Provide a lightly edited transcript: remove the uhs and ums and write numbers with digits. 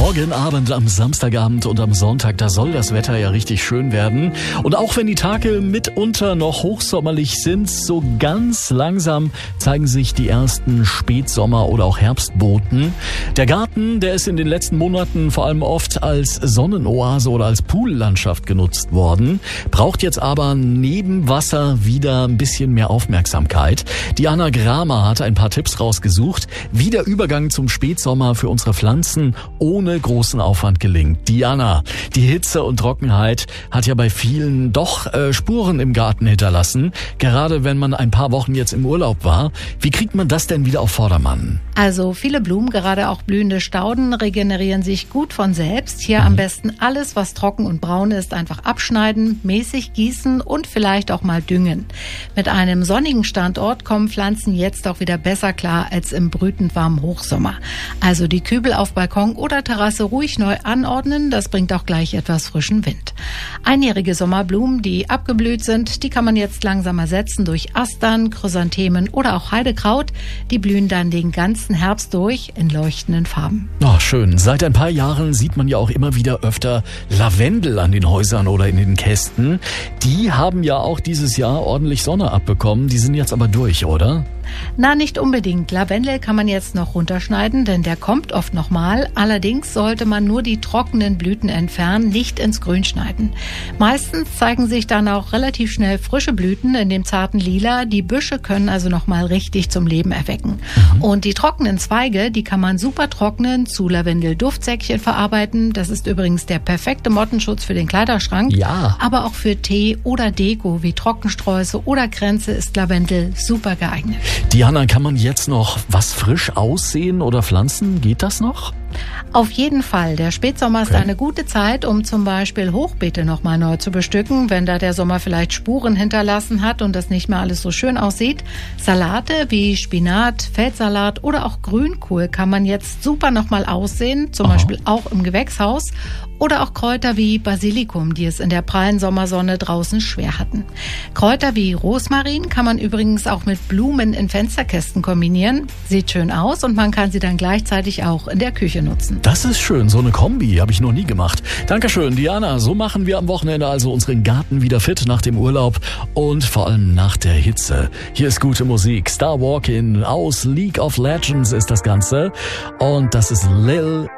Morgen Abend, am Samstagabend und am Sonntag, da soll das Wetter ja richtig schön werden. Und auch wenn die Tage mitunter noch hochsommerlich sind, so ganz langsam zeigen sich die ersten Spätsommer- oder auch Herbstboten. Der Garten, der ist in den letzten Monaten vor allem oft als Sonnenoase oder als Poollandschaft genutzt worden, braucht jetzt aber neben Wasser wieder ein bisschen mehr Aufmerksamkeit. Diana Gramer hat ein paar Tipps rausgesucht, wie der Übergang zum Spätsommer für unsere Pflanzen ohne großen Aufwand gelingt. Diana, die Hitze und Trockenheit hat ja bei vielen doch Spuren im Garten hinterlassen, gerade wenn man ein paar Wochen jetzt im Urlaub war. Wie kriegt man das denn wieder auf Vordermann? Also viele Blumen, gerade auch blühende Stauden, regenerieren sich gut von selbst. Hier am besten alles, was trocken und braun ist, einfach abschneiden, mäßig gießen und vielleicht auch mal düngen. Mit einem sonnigen Standort kommen Pflanzen jetzt auch wieder besser klar als im brütend warmen Hochsommer. Also die Kübel auf Balkon oder Terrasse ruhig neu anordnen, das bringt auch gleich etwas frischen Wind. Einjährige Sommerblumen, die abgeblüht sind, die kann man jetzt langsam ersetzen durch Astern, Chrysanthemen oder auch Heidekraut. Die blühen dann den ganzen Herbst durch in leuchtenden Farben. Oh, schön. Seit ein paar Jahren sieht man ja auch immer wieder öfter Lavendel an den Häusern oder in den Kästen. Die haben ja auch dieses Jahr ordentlich Sonne abbekommen. Die sind jetzt aber durch, oder? Na, nicht unbedingt. Lavendel kann man jetzt noch runterschneiden, denn der kommt oft nochmal. Allerdings sollte man nur die trockenen Blüten entfernen, nicht ins Grün schneiden. Meistens zeigen sich dann auch relativ schnell frische Blüten in dem zarten Lila. Die Büsche können also nochmal richtig zum Leben erwecken. Und die trockenen Zweige, die kann man super trocknen, zu Lavendel-Duftsäckchen verarbeiten. Das ist übrigens der perfekte Mottenschutz für den Kleiderschrank. Ja. Aber auch für Tee oder Deko wie Trockensträuße oder Kränze ist Lavendel super geeignet. Diana, kann man jetzt noch was frisch aussehen oder pflanzen? Geht das noch? Auf jeden Fall. Der Spätsommer ist eine gute Zeit, um zum Beispiel Hochbeete nochmal neu zu bestücken, wenn da der Sommer vielleicht Spuren hinterlassen hat und das nicht mehr alles so schön aussieht. Salate wie Spinat, Feldsalat oder auch Grünkohl kann man jetzt super nochmal aussehen, zum Beispiel auch im Gewächshaus. Oder auch Kräuter wie Basilikum, die es in der prallen Sommersonne draußen schwer hatten. Kräuter wie Rosmarin kann man übrigens auch mit Blumen in Fensterkästen kombinieren. Sieht schön aus und man kann sie dann gleichzeitig auch in der Küche nutzen. Das ist schön, so eine Kombi habe ich noch nie gemacht. Dankeschön, Diana. So machen wir am Wochenende also unseren Garten wieder fit nach dem Urlaub und vor allem nach der Hitze. Hier ist gute Musik. Star Walking aus League of Legends ist das Ganze. Und das ist Lil